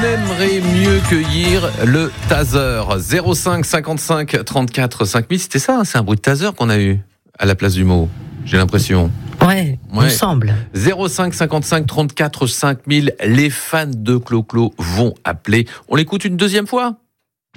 Aimerait mieux cueillir le taser. 05 55 34 5000. C'était ça, hein, c'est un bruit de taser qu'on a eu à la place du mot. J'ai l'impression. Ouais, il me semble. 05 55 34 5000. Les fans de Clo-Clo vont appeler. On l'écoute une deuxième fois ?